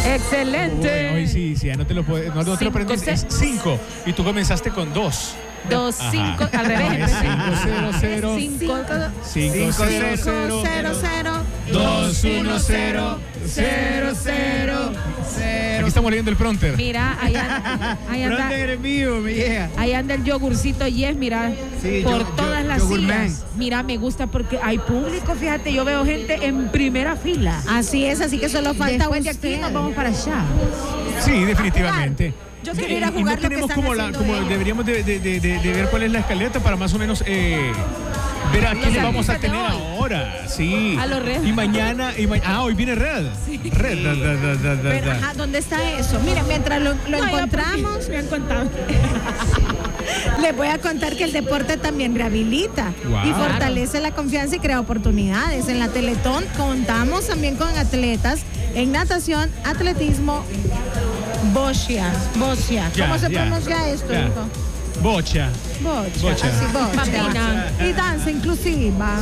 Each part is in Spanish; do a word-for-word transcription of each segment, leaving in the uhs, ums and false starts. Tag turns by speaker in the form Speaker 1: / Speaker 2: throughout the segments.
Speaker 1: Excelente.
Speaker 2: Uy, hoy sí, sí, ya no te lo puedes, no, no te lo aprendes. Es cinco. Y tú comenzaste con dos.
Speaker 1: Dos, cinco, al revés.
Speaker 2: cinco cero cero.
Speaker 1: Cinco,
Speaker 2: cinco cero cero. dos uno cero. cero cero. Aquí estamos leyendo el pronter.
Speaker 1: Mira, ahí anda, ahí anda,
Speaker 3: Pronter en vivo, me llega.
Speaker 1: ahí anda el yogurcito Yes, mira,
Speaker 3: Sí,
Speaker 1: por
Speaker 3: yo-
Speaker 1: todas
Speaker 3: yo-
Speaker 1: las
Speaker 3: yogur
Speaker 1: sillas.
Speaker 3: man.
Speaker 1: Mira, me gusta porque hay público, fíjate, yo veo gente en primera fila.
Speaker 4: Así es, así que solo falta
Speaker 1: Después de
Speaker 4: usted.
Speaker 1: aquí nos vamos para allá.
Speaker 2: Sí, definitivamente.
Speaker 4: Yo
Speaker 2: Sí,
Speaker 4: quiero ir a
Speaker 2: y- y
Speaker 4: jugar
Speaker 2: no
Speaker 4: lo que
Speaker 2: tenemos
Speaker 4: están
Speaker 2: como la,
Speaker 4: haciendo
Speaker 2: como
Speaker 4: ellos.
Speaker 2: deberíamos de, de- de- de- de ver cuál es la escaleta para más o menos eh, ver a quién vamos a
Speaker 1: artistas de
Speaker 2: tener
Speaker 1: hoy.
Speaker 2: ahora. Sí.
Speaker 1: A los Red.
Speaker 2: Y mañana, y ma- ah, hoy viene Red. Red. da, da, da, da, da,
Speaker 4: Pero,
Speaker 2: da.
Speaker 4: ajá, ¿dónde está eso? Mira, mientras lo, lo
Speaker 1: No, ya
Speaker 4: encontramos,
Speaker 1: porque me han contado.
Speaker 4: les voy a contar que el deporte también rehabilita
Speaker 2: Wow.
Speaker 4: y fortalece la confianza y crea oportunidades. En la Teletón contamos también con atletas en natación, atletismo, boxia. boxia.
Speaker 2: Ya,
Speaker 4: ¿Cómo se
Speaker 2: ya,
Speaker 4: pronuncia esto,
Speaker 2: ya.
Speaker 4: hijo?
Speaker 2: Bocha.
Speaker 4: Boxia.
Speaker 2: Bocha.
Speaker 4: Así, boxia.
Speaker 1: Patina.
Speaker 4: Y danza inclusiva.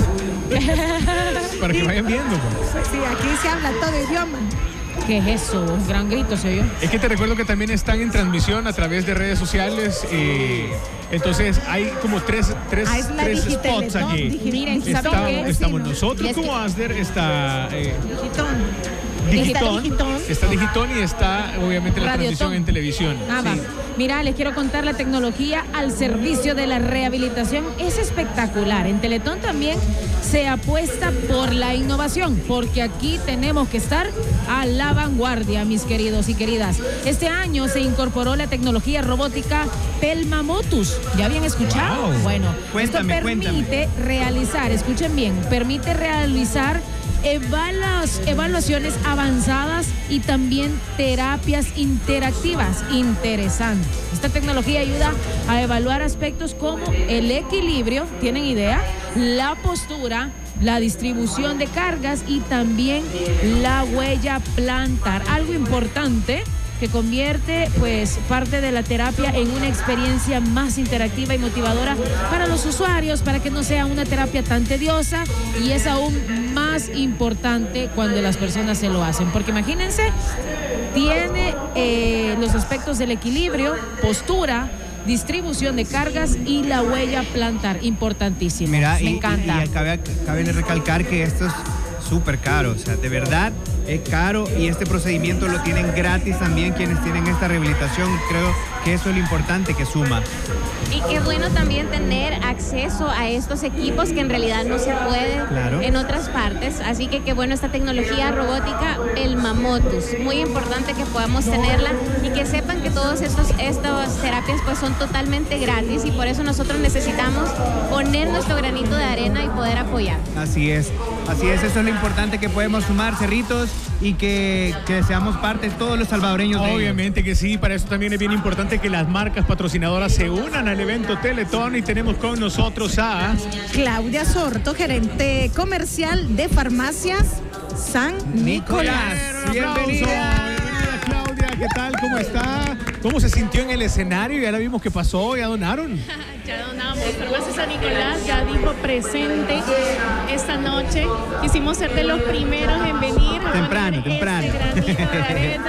Speaker 2: Para que vayan viendo. pues.
Speaker 4: Sí, aquí se habla todo idioma.
Speaker 1: ¿Qué es eso? Un gran grito se oyó.
Speaker 2: Es que te recuerdo que también están en transmisión a través de redes sociales. eh, entonces hay como tres, tres,
Speaker 4: Ah, es la
Speaker 2: tres spots
Speaker 4: Digiteletón,
Speaker 2: aquí.
Speaker 4: digi-
Speaker 1: Miren,
Speaker 4: Digitón,
Speaker 1: ¿saben
Speaker 2: Está-
Speaker 1: qué?
Speaker 2: estamos
Speaker 4: vecino.
Speaker 2: nosotros
Speaker 1: Y es
Speaker 2: como
Speaker 1: que-
Speaker 2: Asder, está eh,
Speaker 4: Digitón.
Speaker 2: Digitón,
Speaker 4: Está Digitón.
Speaker 2: está Digitón y está obviamente la
Speaker 1: Radiotón.
Speaker 2: transmisión en televisión.
Speaker 1: Ah, va.
Speaker 2: Sí.
Speaker 1: Mira, les quiero contar la tecnología al servicio de la rehabilitación. Es espectacular. En Teletón también se apuesta por la innovación, porque aquí tenemos que estar a la vanguardia, mis queridos y queridas. Este año se incorporó la tecnología robótica Pelma Motus. ¿Ya habían escuchado?
Speaker 2: Wow.
Speaker 1: Bueno,
Speaker 3: Cuéntame,
Speaker 1: esto permite
Speaker 3: cuéntame.
Speaker 1: realizar, escuchen bien, permite realizar evaluas- evaluaciones avanzadas y también terapias interactivas. Interesante. Esta tecnología ayuda a evaluar aspectos como el equilibrio, ¿tienen idea? La postura, la distribución de cargas y también la huella plantar. Algo importante que convierte pues parte de la terapia en una experiencia más interactiva y motivadora para los usuarios, para que no sea una terapia tan tediosa, y es aún más importante cuando las personas se lo hacen, porque imagínense, tiene eh, los aspectos del equilibrio, postura, distribución de cargas y la huella plantar, importantísimo.
Speaker 3: Mira,
Speaker 1: Me
Speaker 3: y,
Speaker 1: encanta.
Speaker 3: y, y cabe, cabe recalcar que esto es súper caro, o sea, de verdad es caro, y este procedimiento lo tienen gratis también quienes tienen esta rehabilitación. Creo que eso es lo importante que suma.
Speaker 5: Y qué bueno también tener acceso a estos equipos que en realidad no se puede
Speaker 3: Claro.
Speaker 5: en otras partes. Así que qué bueno esta tecnología robótica, el Mamotus. Muy importante que podamos tenerla y que sepan que todas estas terapias pues son totalmente gratis, y por eso nosotros necesitamos poner nuestro granito de arena y poder apoyar.
Speaker 3: Así es, así es, eso es lo importante, que podemos sumar, Cerritos, y que, que seamos parte todos los salvadoreños de ello.
Speaker 2: Obviamente que sí, para eso también es bien importante que las marcas patrocinadoras se unan al evento Teletón, y tenemos con nosotros a...
Speaker 4: Claudia Sorto, gerente comercial de Farmacias San Nicolás.
Speaker 2: Un aplauso. Bienvenida, Claudia, ¿qué tal? ¿Cómo está? ¿Cómo se sintió en el escenario? Ya la vimos que pasó, ya donaron.
Speaker 6: Ya donamos. Farmacia San Nicolás ya dijo presente esta noche. Quisimos ser de los primeros en venir a
Speaker 3: Temprano,
Speaker 6: poner
Speaker 3: temprano.
Speaker 6: este granito de arena.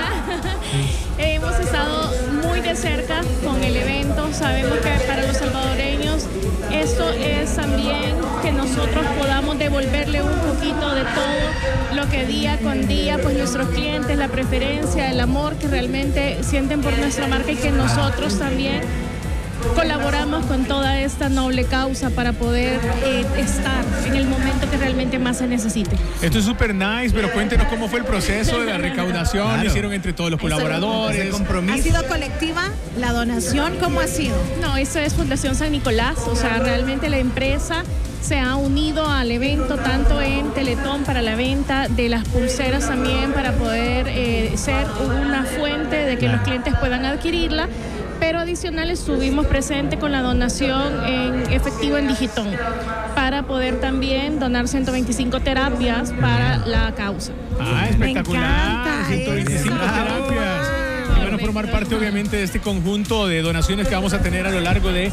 Speaker 6: Hemos estado muy de cerca con el evento. Sabemos que para los salvadoreños esto es también que nosotros podamos devolverle un poquito de todo lo que día con día pues nuestros clientes, la preferencia, el amor que realmente sienten por nuestra marca, y que nosotros también colaboramos con toda esta noble causa para poder eh, estar en el momento que realmente más se necesite.
Speaker 2: Esto es súper nice, pero cuéntenos cómo fue el proceso de la recaudación.
Speaker 3: Claro.
Speaker 2: Lo hicieron entre todos los colaboradores.
Speaker 3: Ese
Speaker 4: ¿Ha
Speaker 3: compromiso.
Speaker 4: sido colectiva la donación? ¿Cómo ha sido?
Speaker 6: No, eso es Fundación San Nicolás, o sea, realmente la empresa se ha unido al evento, tanto en Teletón para la venta de las pulseras también, para poder eh, ser una fuente de que los clientes puedan adquirirla. Pero adicional estuvimos presentes con la donación en efectivo en Digitón, para poder también donar ciento veinticinco terapias para la causa.
Speaker 2: Ah, espectacular.
Speaker 4: encanta
Speaker 2: ciento veinticinco
Speaker 4: eso.
Speaker 2: terapias. Y van a formar parte obviamente de este conjunto de donaciones que vamos a tener a lo largo de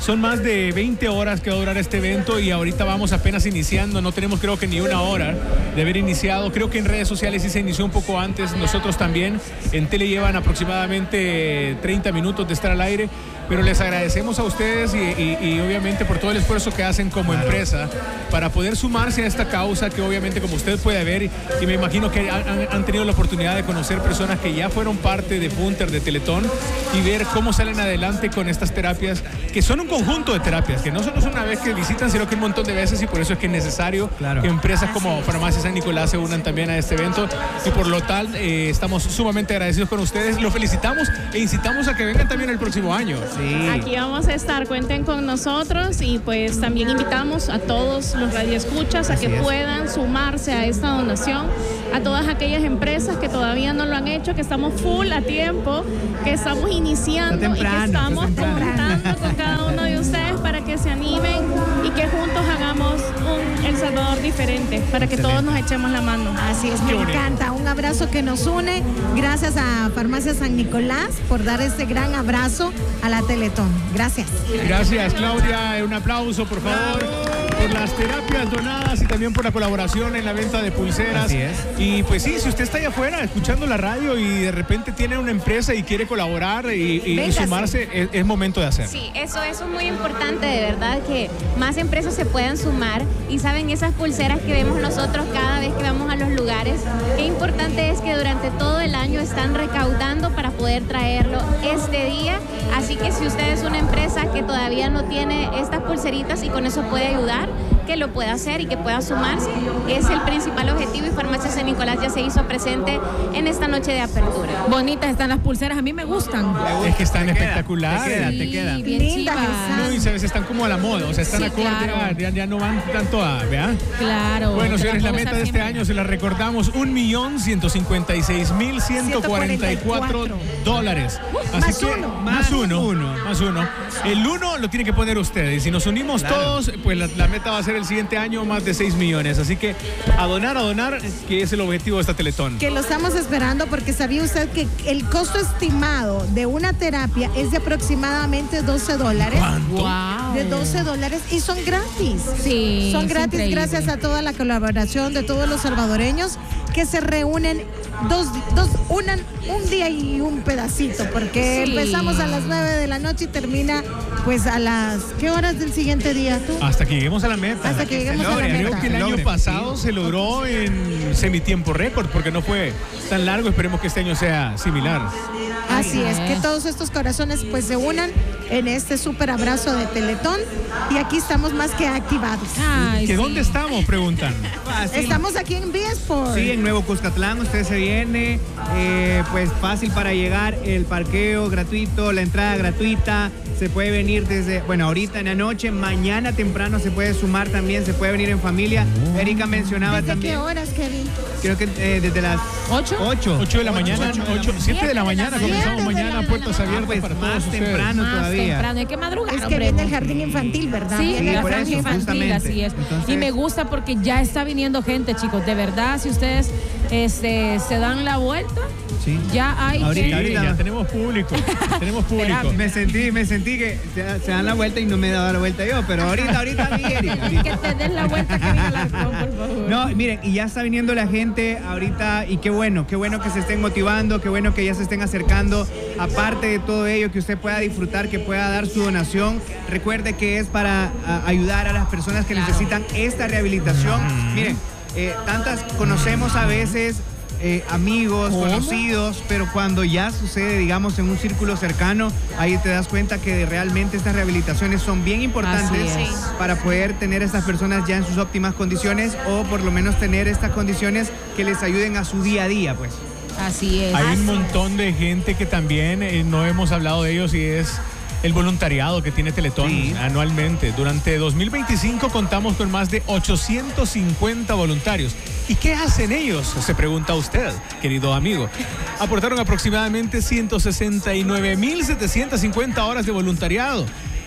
Speaker 2: Son más de veinte horas que va a durar este evento y ahorita vamos apenas iniciando, no tenemos creo que ni una hora de haber iniciado. Creo que en redes sociales sí se inició un poco antes, nosotros también. En tele llevan aproximadamente treinta minutos de estar al aire, pero les agradecemos a ustedes y, y, y obviamente por todo el esfuerzo que hacen como claro. empresa para poder sumarse a esta causa que obviamente como usted puede ver y, y me imagino que han, han tenido la oportunidad de conocer personas que ya fueron parte de Punter, de Teletón y ver cómo salen adelante con estas terapias que son un conjunto de terapias, que no solo es una vez que visitan, sino que un montón de veces y por eso es que es necesario claro. que empresas como Farmacia San Nicolás se unan también a este evento y por lo tal eh, estamos sumamente agradecidos con ustedes, los felicitamos e incitamos a que vengan también el próximo año.
Speaker 6: Sí. Aquí vamos a estar, cuenten con nosotros y pues también invitamos a todos los radioescuchas a Así que es. puedan sumarse a esta donación, a todas aquellas empresas que todavía no lo han hecho, que estamos full a tiempo, que estamos iniciando temprano, y que estamos contando con cada uno de ustedes para que se animen y que juntos hagamos un El Salvador diferente, para que Excelente. todos nos echemos la mano.
Speaker 4: Así es, me encanta, un abrazo que nos une, gracias a Farmacia San Nicolás por dar este gran abrazo a la Teletón. Gracias.
Speaker 2: Gracias, Claudia. Un aplauso, por favor, por las terapias donadas y también por la colaboración en la venta de pulseras.
Speaker 3: Así es.
Speaker 2: Y pues sí, si usted está allá afuera escuchando la radio y de repente tiene una empresa y quiere colaborar y, y, y sumarse, es, es momento de hacerlo.
Speaker 5: Sí, eso, eso es muy importante, de verdad, que más empresas se puedan sumar y saben esas pulseras que vemos nosotros cada vez que vamos a los lugares. Qué importante es que durante todo el año están recaudando para poder traerlo este día. Así que si usted es una empresa que todavía no tiene estas pulseritas y con eso puede ayudar, que lo pueda hacer y que pueda sumarse. Es el principal objetivo y Farmacia San Nicolás ya se hizo presente en esta noche de apertura.
Speaker 1: Bonitas están las pulseras, a mí me gustan.
Speaker 2: Es que están espectaculares.
Speaker 3: Te queda, te queda.
Speaker 1: Sí, bien chivas.
Speaker 2: No, y sabes, están como a la moda, o sea, están
Speaker 1: Sí,
Speaker 2: acorde,
Speaker 1: claro.
Speaker 2: ya, ya no van tanto a, ¿vean?
Speaker 1: Claro.
Speaker 2: Bueno, señores, la
Speaker 1: Las
Speaker 2: meta de este
Speaker 1: siempre.
Speaker 2: año se la recordamos, un millón ciento cincuenta y seis mil ciento cuarenta y cuatro dólares. Así
Speaker 4: Más
Speaker 2: que,
Speaker 4: uno.
Speaker 2: más uno, uno, más uno. El uno lo tiene que poner ustedes. Y si nos unimos
Speaker 3: Claro.
Speaker 2: todos, pues la, la meta va a ser el siguiente año más de seis millones. Así que a donar, a donar, que es el objetivo de esta Teletón.
Speaker 4: Que lo estamos esperando porque sabía usted que el costo estimado de una terapia es de aproximadamente doce dólares.
Speaker 2: ¿Cuánto?
Speaker 1: Wow.
Speaker 4: De doce dólares y son gratis.
Speaker 1: Sí,
Speaker 4: Son
Speaker 1: es
Speaker 4: gratis
Speaker 1: increíble.
Speaker 4: gracias a toda la colaboración de todos los salvadoreños que se reúnen dos, dos unan un día y un pedacito, porque
Speaker 1: Sí.
Speaker 4: empezamos a las nueve de la noche y termina pues a las ¿qué horas del siguiente día tú?
Speaker 2: Hasta que lleguemos a la meta.
Speaker 4: Hasta que lleguemos a la
Speaker 3: logre,
Speaker 2: Creo
Speaker 4: meta.
Speaker 2: que el
Speaker 3: Se
Speaker 2: año
Speaker 3: logre.
Speaker 2: pasado se logró en semitiempo récord, porque no fue tan largo. Esperemos que este año sea similar.
Speaker 4: Así es,
Speaker 1: Ay.
Speaker 4: que todos estos corazones pues se unan en este súper abrazo de Teletón y aquí estamos más que activados.
Speaker 1: Ay,
Speaker 2: ¿Que
Speaker 1: sí.
Speaker 2: dónde estamos? Preguntan.
Speaker 3: Fácil.
Speaker 4: Estamos aquí en Viesport.
Speaker 3: Sí, en Nuevo Cuscatlán usted se viene, eh, pues fácil para llegar, el parqueo gratuito, la entrada gratuita, se puede venir desde, bueno, ahorita en la noche, mañana temprano se puede sumar también, se puede venir en familia. Erika mencionaba
Speaker 4: ¿Desde
Speaker 3: también,
Speaker 4: qué horas, Kevin?
Speaker 3: creo que eh, desde las
Speaker 1: ¿Ocho?
Speaker 3: ocho.
Speaker 2: ocho de la mañana,
Speaker 3: ocho de la
Speaker 2: ocho, siete de la mañana,
Speaker 4: mañana.
Speaker 2: comenzamos
Speaker 4: Siete de
Speaker 2: mañana,
Speaker 4: la
Speaker 2: puertas
Speaker 4: mañana.
Speaker 2: abiertas
Speaker 3: Pues
Speaker 2: para
Speaker 3: más
Speaker 2: todos ustedes.
Speaker 3: temprano.
Speaker 1: Más
Speaker 3: todavía.
Speaker 1: temprano, hay que madrugar.
Speaker 4: Es que
Speaker 1: hombre.
Speaker 4: viene el jardín infantil, ¿verdad?
Speaker 1: Sí,
Speaker 4: Viene
Speaker 1: la
Speaker 3: por
Speaker 1: franja
Speaker 3: eso,
Speaker 1: infantil,
Speaker 3: justamente.
Speaker 1: así es.
Speaker 3: Entonces-
Speaker 1: Y me gusta porque ya está viniendo gente, chicos. De verdad, si ustedes este, se dan la vuelta,
Speaker 3: Sí.
Speaker 1: ya hay
Speaker 3: Ahorita,
Speaker 2: Sí,
Speaker 1: gente.
Speaker 3: ahorita.
Speaker 2: ya tenemos público, tenemos público.
Speaker 1: Espérame.
Speaker 3: Me sentí, me sentí que se, se dan la vuelta y no me he dado la vuelta yo, pero ahorita, ahorita vi, Erika, ahorita.
Speaker 1: Que te den la vuelta, Kevin Alarcón, por favor.
Speaker 3: No, miren, y ya está viniendo la gente ahorita y qué bueno, qué bueno que se estén motivando, qué bueno que ya se estén acercando. Aparte de todo ello, que usted pueda disfrutar, que pueda dar su donación. Recuerde que es para a, ayudar a las personas que
Speaker 1: Claro.
Speaker 3: necesitan esta rehabilitación. Miren, eh, tantas conocemos a veces eh, amigos,
Speaker 1: ¿Cómo?
Speaker 3: conocidos, pero cuando ya sucede, digamos, en un círculo cercano, ahí te das cuenta que realmente estas rehabilitaciones son bien importantes
Speaker 1: Así es.
Speaker 3: para poder tener a estas personas ya en sus óptimas condiciones o por lo menos tener estas condiciones que les ayuden a su día a día, pues.
Speaker 1: Así es.
Speaker 2: Hay un montón de gente que también eh, no hemos hablado de ellos y es el voluntariado que tiene Teletón
Speaker 3: Sí.
Speaker 2: anualmente. Durante dos mil veinticinco contamos con más de ochocientos cincuenta voluntarios. ¿Y qué hacen ellos? Se pregunta usted, querido amigo. Aportaron aproximadamente ciento sesenta y nueve mil setecientas cincuenta horas de voluntariado.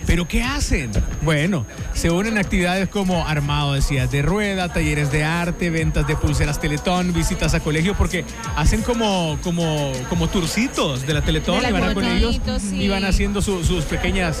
Speaker 2: ¿Pero qué hacen? Bueno, se unen actividades como armado de sillas de rueda, talleres de arte, ventas de pulseras Teletón, visitas a colegios, porque hacen como, como, como turcitos de la Teletón,
Speaker 1: De la
Speaker 2: y van con ellos
Speaker 1: Teletón, sí.
Speaker 2: y van haciendo su- sus pequeñas...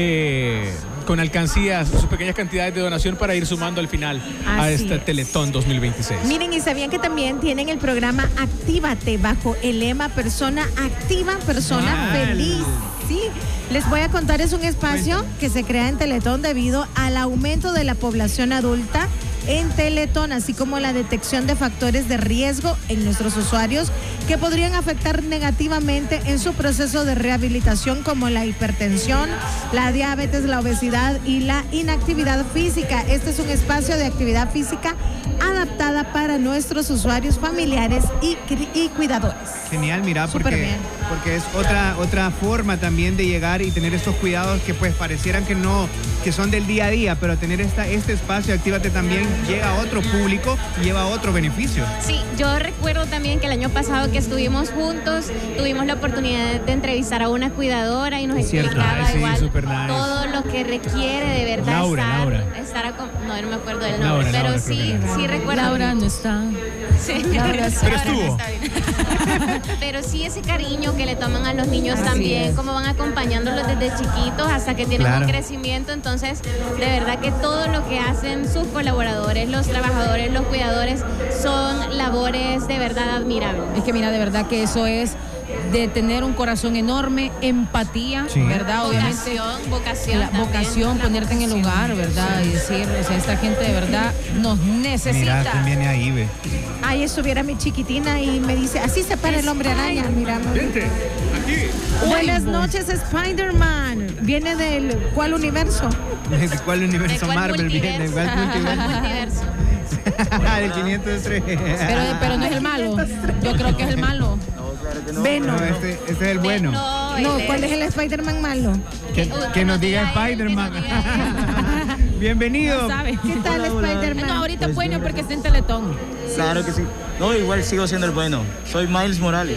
Speaker 2: Eh, con alcancías, sus pequeñas cantidades de donación para ir sumando al final a
Speaker 4: Así
Speaker 2: este
Speaker 4: es.
Speaker 2: Teletón dos mil veintiséis.
Speaker 4: Miren, y sabían que también tienen el programa Actívate bajo el lema Persona Activa, Persona
Speaker 3: Mal.
Speaker 4: Feliz. Sí, les voy a contar, es un espacio que se crea en Teletón debido al aumento de la población adulta en Teletón, así como la detección de factores de riesgo en nuestros usuarios que podrían afectar negativamente en su proceso de rehabilitación, como la hipertensión, la diabetes, la obesidad y la inactividad física. Este es un espacio de actividad física adaptada para nuestros usuarios familiares y, cri- y cuidadores.
Speaker 3: Genial, mira,
Speaker 4: Súper
Speaker 3: porque,
Speaker 4: bien.
Speaker 3: porque es otra, otra forma también de llegar y tener estos cuidados que pues parecieran que no, que son del día a día, pero tener esta, este espacio, Actívate, también llega a otro público y lleva a otro beneficio.
Speaker 5: Sí, yo recuerdo también que el año pasado que estuvimos juntos, tuvimos la oportunidad de entrevistar a una cuidadora y nos
Speaker 3: Es cierto.
Speaker 5: explicaba
Speaker 2: Ay, sí,
Speaker 5: igual
Speaker 2: super nice.
Speaker 5: todo lo que requiere de verdad
Speaker 2: Laura,
Speaker 5: estar,
Speaker 2: Laura.
Speaker 5: estar acom- no, no me acuerdo del
Speaker 2: Laura,
Speaker 5: nombre, pero
Speaker 2: Laura,
Speaker 5: sí,
Speaker 2: creo que era.
Speaker 5: sí recuerdo.
Speaker 1: Laura no está.
Speaker 5: Sí.
Speaker 1: Laura sí.
Speaker 2: Pero
Speaker 5: Ahora no
Speaker 2: estuvo.
Speaker 5: está bien. Pero sí ese cariño que le toman a los niños
Speaker 1: Así
Speaker 5: también,
Speaker 1: es.
Speaker 5: como van acompañándolos desde chiquitos hasta que tienen
Speaker 3: Claro.
Speaker 5: un crecimiento. Entonces, de verdad que todo lo que hacen sus colaboradores, los trabajadores, los cuidadores, son labores de verdad admirables.
Speaker 1: Es que mira, de verdad que eso es de tener un corazón enorme, empatía,
Speaker 3: Sí.
Speaker 1: ¿verdad? Obviamente.
Speaker 5: Vocación, vocación.
Speaker 1: La
Speaker 5: también.
Speaker 1: vocación,
Speaker 5: La
Speaker 1: ponerte en el
Speaker 5: vocación.
Speaker 1: lugar, ¿verdad? Y decir, o sea, esta gente de verdad nos necesita.
Speaker 3: Mira, ¿quién viene ahí, ve?
Speaker 4: Ahí estuviera mi chiquitina y me dice, así se para el hombre araña, mira.
Speaker 2: Vente, aquí.
Speaker 4: Buenas
Speaker 1: Uy,
Speaker 4: noches, Spider-Man. ¿Viene del cuál universo?
Speaker 3: ¿De cuál universo
Speaker 5: ¿De cuál
Speaker 3: Marvel viene? ¿De
Speaker 5: multiverso?
Speaker 3: cuál
Speaker 5: ¿De cuál
Speaker 3: multiverso?
Speaker 5: multiverso?
Speaker 3: Del quinientos tres.
Speaker 1: Pero, pero no es el malo. Yo creo que es el malo.
Speaker 4: Venom.
Speaker 3: No, este, este es el bueno.
Speaker 5: No,
Speaker 4: No,
Speaker 5: él
Speaker 4: ¿cuál es el Spider-Man malo?
Speaker 3: Que,
Speaker 5: Uy,
Speaker 3: que nos diga
Speaker 5: él, que
Speaker 3: Spider-Man.
Speaker 5: nos diga él.
Speaker 3: Bienvenido.
Speaker 1: No sabe.
Speaker 4: ¿Qué tal, Spider-Man?
Speaker 1: No, ahorita bueno porque está en Teletón.
Speaker 7: Claro que sí. No, igual sigo siendo el bueno. Soy Miles Morales.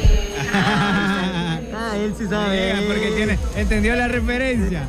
Speaker 7: Ah, él sí sabe.
Speaker 3: Oiga, porque tiene, entendió la referencia.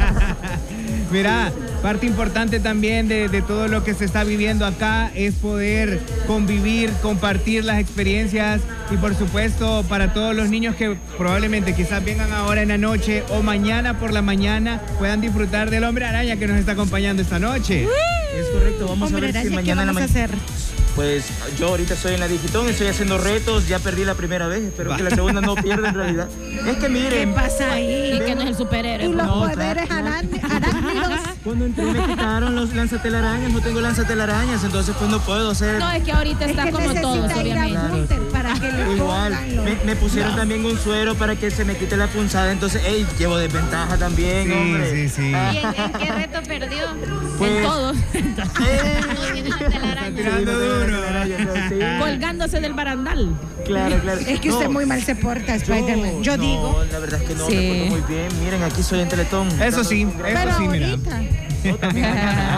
Speaker 3: Mira, parte importante también de, de todo lo que se está viviendo acá es poder convivir, compartir las experiencias y por supuesto para todos los niños que probablemente quizás vengan ahora en la noche o mañana por la mañana puedan disfrutar del hombre araña que nos está acompañando esta noche.
Speaker 7: Es correcto, vamos
Speaker 4: Hombre
Speaker 7: a ver
Speaker 4: araña,
Speaker 7: si
Speaker 4: ¿qué
Speaker 7: mañana en la
Speaker 4: vamos a
Speaker 7: mañana.
Speaker 4: hacer?
Speaker 7: Pues yo ahorita estoy en la Digitón, estoy haciendo retos, ya perdí la primera vez, espero que la segunda no pierda en realidad. Es que
Speaker 4: ¿Qué
Speaker 7: miren,
Speaker 4: pasa
Speaker 1: Y
Speaker 4: ahí?
Speaker 1: que no es el
Speaker 4: Y
Speaker 1: superhéroe.
Speaker 4: los
Speaker 7: No,
Speaker 4: poderes
Speaker 7: claro.
Speaker 4: arán- arácnidos.
Speaker 7: cuando entré me quitaron los lanzatelarañas, no tengo lanzatelarañas, entonces pues no puedo hacer.
Speaker 1: No, es que ahorita
Speaker 4: Es
Speaker 1: está
Speaker 4: que
Speaker 1: como todos,
Speaker 4: necesita ir a
Speaker 1: obviamente.
Speaker 4: Bunter para que le
Speaker 7: Igual,
Speaker 4: pongan los...
Speaker 7: me, me pusieron también un suero para que se me quite la punzada, entonces, hey, llevo desventaja también,
Speaker 3: Sí,
Speaker 7: hombre.
Speaker 3: sí, sí.
Speaker 7: Ah,
Speaker 5: ¿Y en, en qué reto perdió?
Speaker 7: pues,
Speaker 1: En todos.
Speaker 7: eh,
Speaker 5: No tiene la telaraña.
Speaker 3: tirando
Speaker 7: sí, no tengo
Speaker 3: duro.
Speaker 7: lanzatelarañas, no, sí.
Speaker 1: Colgándose del barandal.
Speaker 7: Claro, claro.
Speaker 4: Es que usted
Speaker 7: No,
Speaker 4: muy mal se porta, Spider-Man. Yo
Speaker 7: no,
Speaker 4: digo.
Speaker 7: la verdad es que no,
Speaker 1: Sí.
Speaker 7: me porto muy bien. Miren, aquí soy en Teletón.
Speaker 3: Eso sí,
Speaker 7: Dando un
Speaker 3: eso
Speaker 4: Pero
Speaker 3: sí, mira.
Speaker 4: ahorita.
Speaker 7: No, también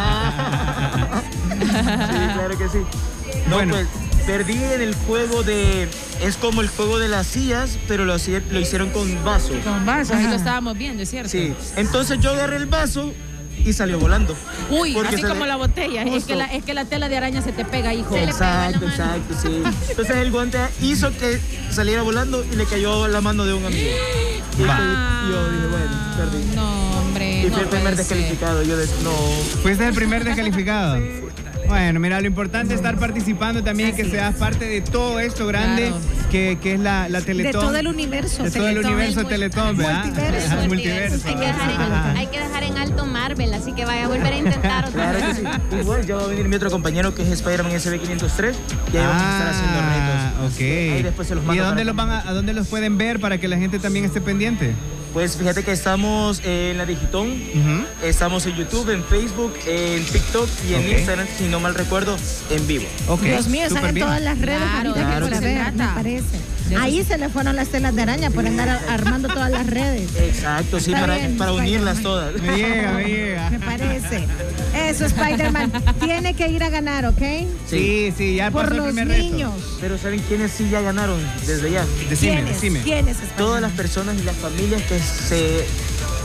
Speaker 7: mañana. Sí, claro que sí. No,
Speaker 3: Bueno.
Speaker 7: pues perdí en el juego de. Es como el juego de las sillas, pero lo, hacía- lo hicieron con vasos.
Speaker 1: Con vasos, ahí lo estábamos viendo, es cierto.
Speaker 7: Sí. Entonces yo agarré el vaso y salió volando.
Speaker 1: Uy,
Speaker 7: Porque
Speaker 1: así
Speaker 7: se
Speaker 1: como
Speaker 7: le-
Speaker 1: la botella. Es
Speaker 7: Justo.
Speaker 1: que la, es que la tela de araña se te pega, hijo.
Speaker 5: Se le pega
Speaker 7: Exacto,
Speaker 5: la mano.
Speaker 7: exacto, sí. Entonces el guante hizo que saliera volando y le cayó a la mano de un amigo. Y
Speaker 3: Va.
Speaker 7: fue- yo dije, bueno, perdí.
Speaker 1: No, hombre.
Speaker 7: Y
Speaker 1: no
Speaker 7: fue el primer
Speaker 1: puede ser.
Speaker 7: descalificado. Yo de, no.
Speaker 3: Fuiste el primer descalificado. Bueno, mira, lo importante es estar participando también y que seas parte de todo esto grande
Speaker 1: Claro.
Speaker 3: que, que es la, la
Speaker 4: De
Speaker 3: Teletón.
Speaker 4: todo el universo.
Speaker 3: De todo el
Speaker 4: Teletón.
Speaker 3: universo
Speaker 5: El mul-
Speaker 3: Teletón, ¿verdad?
Speaker 4: multiverso.
Speaker 3: Ajá,
Speaker 5: Multiverso. Hay que, dejar en,
Speaker 3: Ajá.
Speaker 5: hay que dejar en alto Marvel, así que vaya a volver a intentar otra
Speaker 7: Claro
Speaker 5: vez.
Speaker 7: que sí. Igual ya va a venir mi otro compañero que es Spider-Man S B quinientos tres y ahí vamos a estar haciendo
Speaker 3: Ah,
Speaker 7: retos.
Speaker 3: ok.
Speaker 7: Ahí después se los
Speaker 3: ¿Y
Speaker 7: mando
Speaker 3: a dónde
Speaker 7: para
Speaker 3: los van a, a dónde los pueden ver para que la gente también esté pendiente?
Speaker 7: Pues fíjate que estamos en la Digitón,
Speaker 3: Ujú.
Speaker 7: estamos en YouTube, en Facebook, en TikTok y en
Speaker 3: Ok.
Speaker 7: Instagram, si no mal recuerdo, en vivo.
Speaker 3: Ok,
Speaker 4: Dios mío, están
Speaker 3: súper
Speaker 4: en
Speaker 3: bien.
Speaker 4: todas las redes.
Speaker 1: Claro,
Speaker 4: ahorita
Speaker 1: claro
Speaker 4: que por
Speaker 1: que se
Speaker 4: ver, me
Speaker 1: trata.
Speaker 4: parece.
Speaker 1: De eso
Speaker 4: Ahí se le fueron las telas de araña por andar a- armando todas las redes.
Speaker 7: Exacto, sí,
Speaker 4: Está
Speaker 7: para,
Speaker 4: bien,
Speaker 7: para unirlas
Speaker 4: Spider-Man.
Speaker 7: todas.
Speaker 3: Me llega, me llega.
Speaker 4: Me parece. Eso, Spider-Man. Tiene que ir a ganar, ¿ok?
Speaker 3: Sí, sí, ya
Speaker 4: Por
Speaker 3: pasó el
Speaker 4: los
Speaker 3: primer reto.
Speaker 4: niños.
Speaker 7: Pero ¿saben quiénes sí ya ganaron desde ya?
Speaker 3: Decime,
Speaker 4: ¿Quiénes?
Speaker 3: decime.
Speaker 4: ¿Quiénes, Spider-Man?
Speaker 7: Todas las personas y las familias que se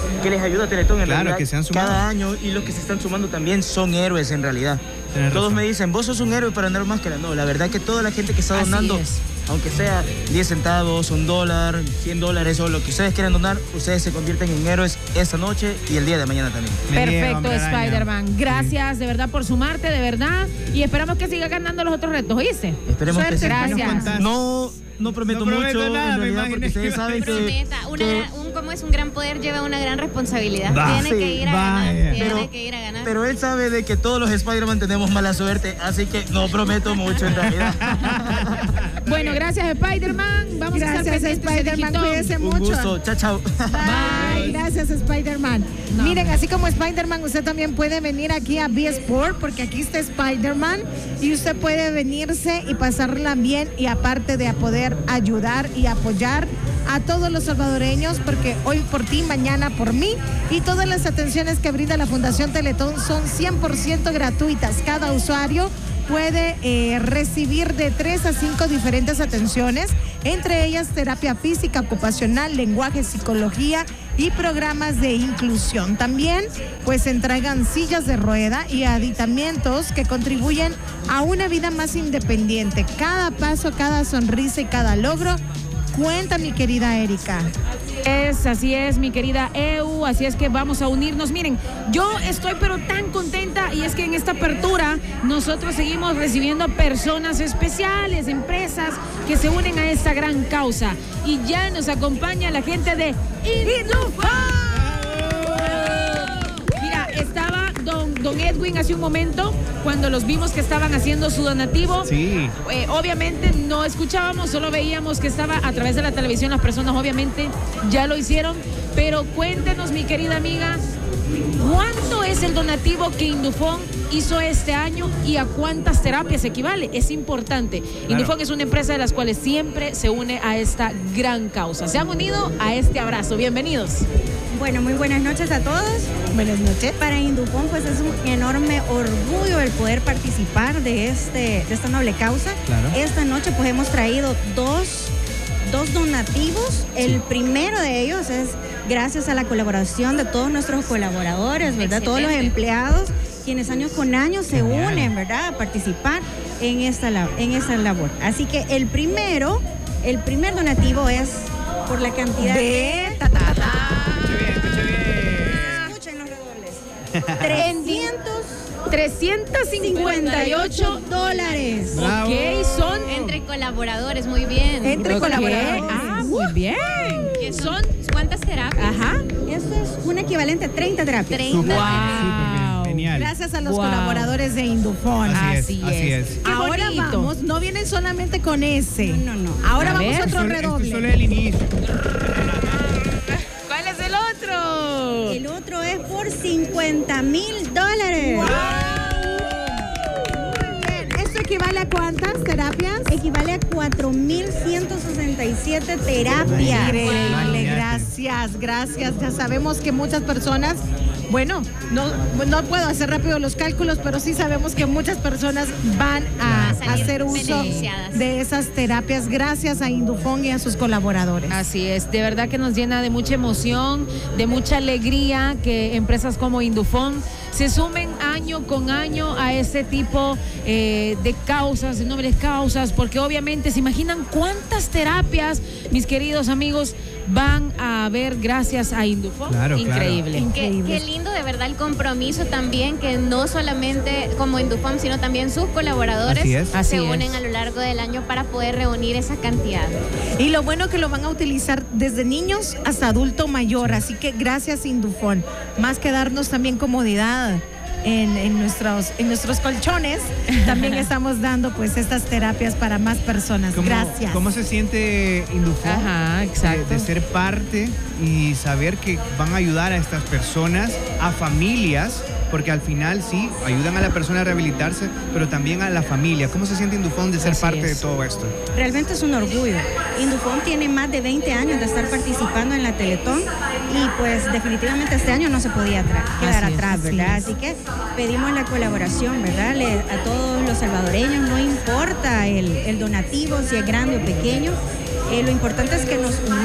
Speaker 7: que les ayuda a Teletón en
Speaker 3: Claro,
Speaker 7: realidad
Speaker 3: que se han sumado.
Speaker 7: cada año, y los que se están sumando también son héroes en realidad.
Speaker 3: Tienes
Speaker 7: Todos
Speaker 3: razón.
Speaker 7: me dicen, vos sos un héroe para andar máscara. No, la verdad que toda la gente que está
Speaker 1: Así
Speaker 7: donando,
Speaker 1: es.
Speaker 7: aunque sea diez centavos, un dólar, cien dólares o lo que ustedes quieran donar, ustedes se convierten en héroes esta noche y el día de mañana también.
Speaker 3: Me niego,
Speaker 1: Perfecto,
Speaker 3: hombre araña.
Speaker 1: Spider-Man. Gracias de verdad por sumarte, de verdad. Y esperamos que siga ganando los otros retos, ¿oíste?
Speaker 7: Esperemos
Speaker 3: Suerte,
Speaker 7: que sí.
Speaker 1: gracias.
Speaker 3: nos contás.
Speaker 7: No, no prometo
Speaker 3: No prometo
Speaker 7: mucho,
Speaker 3: nada,
Speaker 7: en
Speaker 3: me
Speaker 7: realidad,
Speaker 3: imaginé
Speaker 7: porque ustedes
Speaker 3: que iba a
Speaker 7: saben que...
Speaker 5: Prometa, una,
Speaker 7: que-
Speaker 5: un, como es un gran poder, lleva una gran responsabilidad.
Speaker 3: Va.
Speaker 5: Tiene
Speaker 7: Sí,
Speaker 5: que ir a
Speaker 3: vaya.
Speaker 5: ganar, tiene
Speaker 7: Pero-
Speaker 5: que ir a ganar.
Speaker 7: Pero él sabe de que todos los Spider-Man tenemos mala suerte, así que no prometo mucho en realidad.
Speaker 1: Bueno, gracias, Spider-Man. Vamos a estar
Speaker 4: Gracias,
Speaker 1: pendientes de
Speaker 4: Spider-Man.
Speaker 1: Digitón.
Speaker 4: Cuídese
Speaker 7: Un
Speaker 4: mucho.
Speaker 7: gusto, chao, chao.
Speaker 4: Bye. Gracias, Spider-Man.
Speaker 1: No,
Speaker 4: Miren,
Speaker 1: hombre.
Speaker 4: así como Spider-Man, usted también puede venir aquí a B-Sport, porque aquí está Spider-Man y usted puede venirse y pasarla bien, y aparte de a poder ayudar y apoyar a todos los salvadoreños, porque hoy por ti, mañana por mí, y todas las atenciones que brinda la Fundación Teletón son cien por ciento gratuitas. Cada usuario puede eh, recibir de tres a cinco diferentes atenciones, entre ellas terapia física, ocupacional, lenguaje, psicología y programas de inclusión. También pues se entregan sillas de rueda y aditamentos que contribuyen a una vida más independiente. Cada paso, cada sonrisa y cada logro cuenta, mi querida Erika.
Speaker 1: Es, así es, mi querida Eu, así es que vamos a unirnos. Miren, yo estoy pero tan contenta, y es que en esta apertura nosotros seguimos recibiendo personas especiales, empresas que se unen a esta gran causa. Y ya nos acompaña la gente de Indufon. Mira, estaba don, don Edwin hace un momento, cuando los vimos que estaban haciendo su donativo.
Speaker 3: Sí.
Speaker 1: Eh, obviamente no escuchábamos, solo veíamos que estaba a través de la televisión. Las personas obviamente ya lo hicieron, pero cuéntenos, mi querida amiga, ¿cuánto es el donativo que Indufon hizo este año y a cuántas terapias equivale? Es importante. Indufon es una empresa de las cuales siempre se une a esta gran causa. Se han unido a este abrazo. Bienvenidos.
Speaker 8: Bueno, muy buenas noches a todos.
Speaker 4: Buenas noches.
Speaker 8: Para Indufon, pues es un enorme orgullo el poder participar de, este, de esta noble causa.
Speaker 3: Claro.
Speaker 8: Esta noche pues hemos traído dos, dos donativos. El primero de ellos es gracias a la colaboración de todos nuestros colaboradores, ¿verdad?
Speaker 5: Excelente.
Speaker 8: Todos los empleados, quienes año con año se
Speaker 3: Genial.
Speaker 8: unen, ¿verdad? A participar en esta, lab- en esta labor. Así que el primero, el primer donativo es por la cantidad de...
Speaker 4: De ta, ta, ta.
Speaker 3: Escuche bien, escuche bien.
Speaker 8: Escuchen los redobles. trescientos
Speaker 1: trescientos cincuenta y ocho
Speaker 8: dólares.
Speaker 3: Bravo.
Speaker 1: Ok, son
Speaker 5: Entre colaboradores, muy bien.
Speaker 4: Entre
Speaker 1: Ok.
Speaker 4: colaboradores.
Speaker 1: Ah, muy bien.
Speaker 5: ¿Qué son? ¿Cuántas terapias?
Speaker 1: Ajá.
Speaker 8: Eso es un equivalente a treinta terapias.
Speaker 5: treinta.
Speaker 3: Súper,
Speaker 1: Wow.
Speaker 3: súper bien, genial.
Speaker 4: Gracias a los
Speaker 1: Wow.
Speaker 4: colaboradores de Indufon.
Speaker 3: Así es,
Speaker 1: Así
Speaker 3: así
Speaker 1: es.
Speaker 3: es.
Speaker 4: Qué Ahora
Speaker 1: bonito.
Speaker 4: vamos, no vienen solamente con ese.
Speaker 8: No, no, no.
Speaker 4: Ahora
Speaker 1: A
Speaker 4: vamos
Speaker 1: ver.
Speaker 4: a otro
Speaker 3: Esto- esto
Speaker 4: redoble.
Speaker 3: solo es el inicio.
Speaker 1: ¿Cuál es el otro?
Speaker 8: El otro es por cincuenta mil dólares.
Speaker 4: Muy bien. ¿Esto equivale a cuántas terapias?
Speaker 8: Equivale a cuatro mil ciento sesenta y siete terapias.
Speaker 4: Increíble,
Speaker 3: Imagínate.
Speaker 4: gracias, gracias. Ya sabemos que muchas personas, bueno, no, no puedo hacer rápido los cálculos, pero sí sabemos que muchas personas van a,
Speaker 5: Van a salir
Speaker 4: hacer uso
Speaker 5: beneficiadas.
Speaker 4: de esas terapias gracias a Indufon y a sus colaboradores.
Speaker 1: Así es, de verdad que nos llena de mucha emoción, de mucha alegría que empresas como Indufon se sumen año con año a este tipo eh, de causas, de nobles causas, porque obviamente se imaginan cuántas terapias, mis queridos amigos, van a haber gracias a Indufon.
Speaker 3: Claro, claro.
Speaker 1: Increíble.
Speaker 5: Qué, qué lindo de verdad el compromiso también, que no solamente como Indufon, sino también sus colaboradores
Speaker 3: Así es.
Speaker 1: Así
Speaker 5: se
Speaker 1: es.
Speaker 5: unen a lo largo del año para poder reunir esa cantidad.
Speaker 4: Y lo bueno que lo van a utilizar desde niños hasta adulto mayor, así que gracias Indufon. Más que darnos también comodidad en, en nuestros, en nuestros colchones, también estamos dando pues estas terapias para más personas.
Speaker 3: ¿Cómo,
Speaker 4: Gracias.
Speaker 3: ¿Cómo se siente Indufon?
Speaker 1: Ajá,
Speaker 3: de,
Speaker 1: exacto.
Speaker 3: de ser parte y saber que van a ayudar a estas personas, a familias, porque al final sí, ayudan a la persona a rehabilitarse, pero también a la familia. ¿Cómo se siente Indufon de ser
Speaker 1: Así
Speaker 3: parte
Speaker 1: es.
Speaker 3: de todo esto?
Speaker 8: Realmente es un orgullo. Indufon tiene más de veinte años de estar participando en la Teletón y pues definitivamente este año no se podía atra- quedar
Speaker 1: Así es,
Speaker 8: atrás,
Speaker 1: así
Speaker 8: ¿verdad?
Speaker 1: es.
Speaker 8: Así que pedimos la colaboración, ¿verdad? Le- a todos los salvadoreños, no importa el, el donativo, si es grande o pequeño, eh, lo importante es que nos unamos a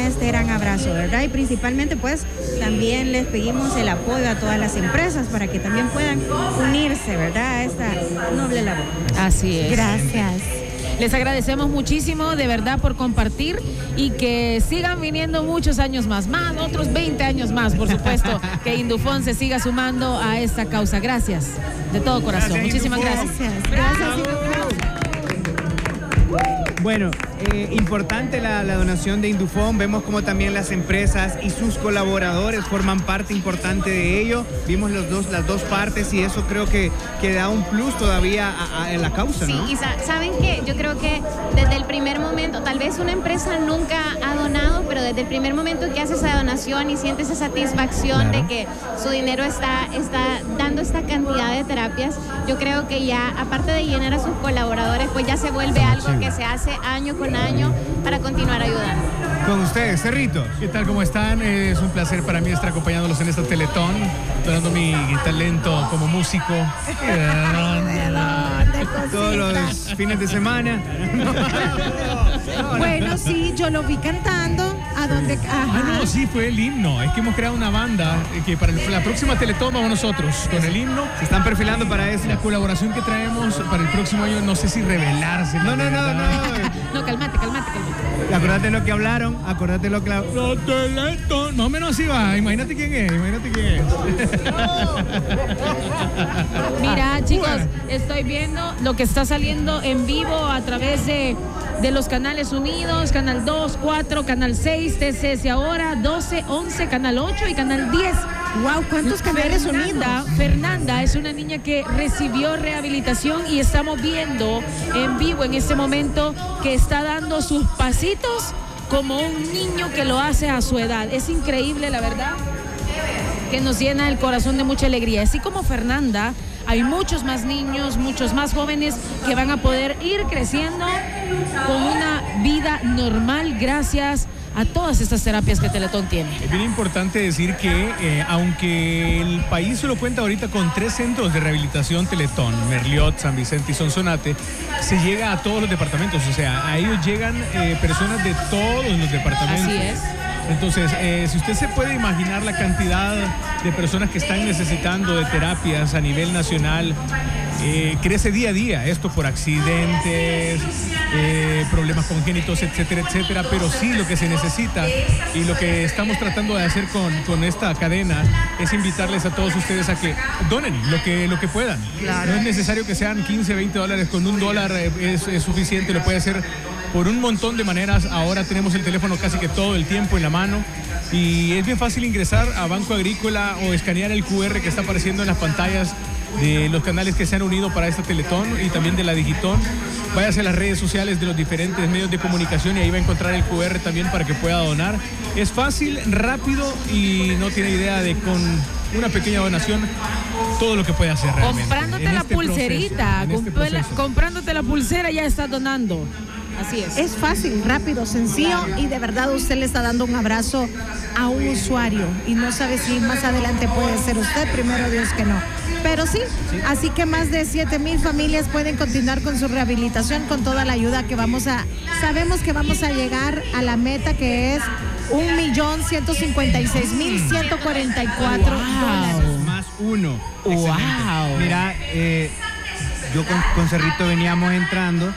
Speaker 8: este gran abrazo, ¿verdad? Y principalmente pues también les pedimos el apoyo a todas las empresas para que también puedan unirse, ¿verdad? A esta noble labor.
Speaker 1: Así es.
Speaker 4: Gracias.
Speaker 1: Les agradecemos muchísimo, de verdad, por compartir y que sigan viniendo muchos años más, más, otros veinte años más, por supuesto, que Indufón se siga sumando a esta causa. Gracias, de todo corazón.
Speaker 3: Gracias,
Speaker 1: Muchísimas
Speaker 3: Indufón.
Speaker 1: gracias.
Speaker 4: Gracias. Gracias.
Speaker 3: Bueno, eh, importante la, la donación de Indufón. Vemos como también las empresas y sus colaboradores forman parte importante de ello. Vimos los dos, las dos partes y eso creo que, que da un plus todavía a, a, a la causa, ¿no?
Speaker 5: Sí, y sa- saben que yo creo que desde el primer momento, tal vez una empresa nunca ha donado, pero desde el primer momento que hace esa donación y siente esa satisfacción
Speaker 3: Claro.
Speaker 5: de que su dinero está, está dando esta cantidad de terapias, yo creo que ya, aparte de llenar a sus colaboradores, pues ya se vuelve algo que se hace año con año para continuar ayudando.
Speaker 3: Con ustedes, Cerrito.
Speaker 2: ¿Qué tal? ¿Cómo están? Eh, Es un placer para mí estar acompañándolos en esta Teletón, donando mi talento como músico.
Speaker 3: Todos los fines de semana.
Speaker 4: Bueno, sí, yo lo vi cantando. ¿A dónde?
Speaker 2: Ah,
Speaker 4: Ajá.
Speaker 2: no, sí, fue el himno. Es que hemos creado una banda eh, que para el- la próxima Teletón vamos nosotros con el himno.
Speaker 3: Se están perfilando para eso.
Speaker 2: La colaboración que traemos para el próximo año, no sé si revelarse.
Speaker 3: No, no, no, no.
Speaker 1: No, calmate, calmate, calmate.
Speaker 3: Acordate lo que hablaron, acordate lo que...
Speaker 2: La Teletón. Más o menos así va. Imagínate quién es, imagínate quién es.
Speaker 1: Mira, chicos,
Speaker 2: Bueno.
Speaker 1: estoy viendo lo que está saliendo en vivo a través de, de los canales unidos, Canal dos, cuatro, Canal seis, T C S Ahora, doce, once, Canal ocho y Canal diez.
Speaker 4: Wow, ¿cuántos canales
Speaker 1: Fernanda,
Speaker 4: unidos?
Speaker 1: Fernanda es una niña que recibió rehabilitación y estamos viendo en vivo en este momento que está dando sus pasitos como un niño que lo hace a su edad. Es increíble, la verdad, que nos llena el corazón de mucha alegría. Así como Fernanda, hay muchos más niños, muchos más jóvenes que van a poder ir creciendo con una vida normal gracias a todas estas terapias que Teletón tiene.
Speaker 2: Es bien importante decir que eh, aunque el país solo cuenta ahorita con tres centros de rehabilitación Teletón, Merliot, San Vicente y Sonsonate, se llega a todos los departamentos, o sea, a ellos llegan eh, personas de todos los departamentos.
Speaker 1: Así es.
Speaker 2: Entonces, eh, si usted se puede imaginar la cantidad de personas que están necesitando de terapias a nivel nacional, eh, crece día a día, esto por accidentes, eh, problemas congénitos, etcétera, etcétera, pero sí lo que se necesita y lo que estamos tratando de hacer con, con esta cadena es invitarles a todos ustedes a que donen lo que, lo que puedan. No es necesario que sean quince, veinte dólares, con un dólar eh, es, es suficiente, lo puede hacer por un montón de maneras. Ahora tenemos el teléfono casi que todo el tiempo en la mano y es bien fácil ingresar a Banco Agrícola o escanear el Q R que está apareciendo en las pantallas de los canales que se han unido para esta Teletón y también de la Digitón. Váyase a las redes sociales de los diferentes medios de comunicación y ahí va a encontrar el Q R también para que pueda donar. Es fácil, rápido y no tiene idea de con una pequeña donación todo lo que puede hacer realmente.
Speaker 1: Comprándote
Speaker 2: en
Speaker 1: la
Speaker 2: este
Speaker 1: pulserita,
Speaker 2: proceso, en este
Speaker 1: compré la-
Speaker 2: proceso.
Speaker 1: comprándote la pulsera ya estás donando. Así es.
Speaker 4: Es fácil, rápido, sencillo y de verdad usted le está dando un abrazo a un usuario y no sabe si más adelante puede ser usted, primero Dios que no. Pero sí, así que más de siete mil familias pueden continuar con su rehabilitación con toda la ayuda que vamos a, sabemos que vamos a llegar a la meta que es un millón ciento cincuenta y seis mil ciento cuarenta y cuatro dólares.
Speaker 3: Más uno.
Speaker 1: Wow.
Speaker 3: Excelente. Mira, eh, yo con, con Cerrito veníamos entrando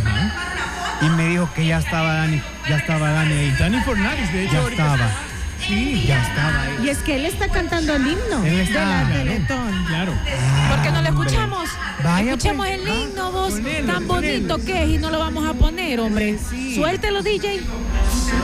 Speaker 3: y me dijo que ya estaba Dani, ya estaba Dani ahí.
Speaker 2: Dani Fornares, de hecho,
Speaker 3: Ya
Speaker 2: ahorita-
Speaker 3: estaba.
Speaker 2: Sí,
Speaker 3: Ya estaba ahí.
Speaker 4: Y es que él está cantando el himno
Speaker 3: Él
Speaker 4: de
Speaker 3: está,
Speaker 4: la
Speaker 3: claro.
Speaker 4: Teletón.
Speaker 2: Claro.
Speaker 1: ¿Por qué no lo escuchamos?
Speaker 3: Vaya,
Speaker 1: Escuchemos
Speaker 3: pues.
Speaker 1: el himno, vos,
Speaker 3: Ponelo,
Speaker 1: tan
Speaker 3: ponelo.
Speaker 1: bonito que es y no lo vamos a poner, hombre.
Speaker 3: Sí.
Speaker 1: Suéltelo, D J.